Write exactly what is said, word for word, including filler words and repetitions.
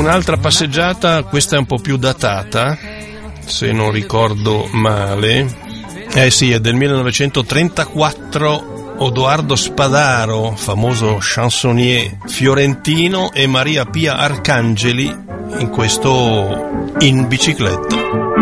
un'altra passeggiata, questa è un po' più datata, se non ricordo male. Eh sì, è del millenovecentotrentaquattro. Odoardo Spadaro, famoso chansonnier fiorentino, e Maria Pia Arcangeli in questo In bicicletta.